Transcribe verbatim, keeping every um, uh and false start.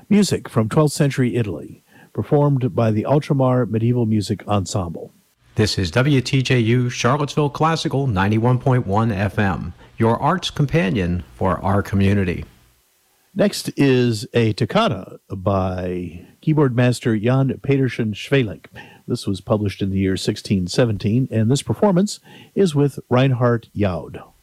Music from twelfth century Italy, performed by the Ultramar Medieval Music Ensemble. This is W T J U Charlottesville Classical ninety-one point one F M, your arts companion for our community. Next is a toccata by keyboard master Jan Petersen Schwelik. This was published in the year sixteen seventeen, and this performance is with Reinhard Jaud.